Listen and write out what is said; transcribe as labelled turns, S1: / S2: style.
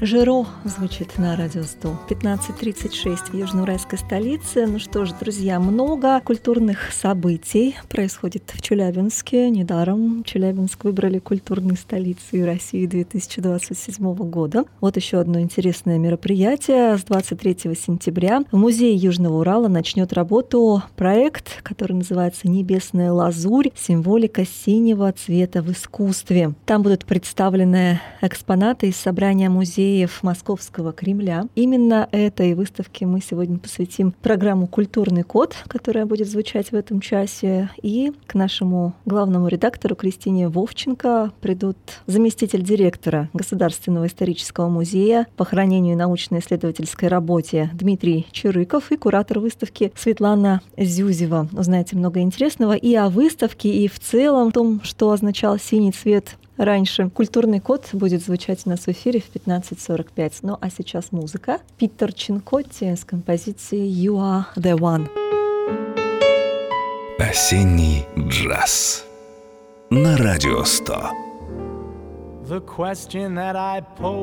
S1: Жиро звучит на радио 100. 15:36 в южноуральской столице. Ну что ж, друзья, много культурных событий происходит в Челябинске. Недаром Челябинск выбрали культурной столицей России 2027 года. Вот еще одно интересное мероприятие. С 23 сентября в Музее Южного Урала начнет работу проект, который называется «Небесная лазурь. Символика синего цвета в искусстве». Там будут представлены экспонаты из собрания музеев Московского Кремля. Именно этой выставке мы сегодня посвятим программу «Культурный код», которая будет звучать в этом часе. И к нашему главному редактору Кристине Вовченко придут заместитель директора Государственного исторического музея по хранению и научно-исследовательской работе Дмитрий Чурыков и куратор выставки Светлана Зюзева. Узнаете много интересного и о выставке, и в целом о том, что означал синий цвет раньше. «Культурный код» будет звучать у нас в эфире в 15:45. Ну а сейчас музыка. Питер Чинкотти с композицией «You are the one».
S2: Осенний джаз на радио 100.
S3: The question that I pose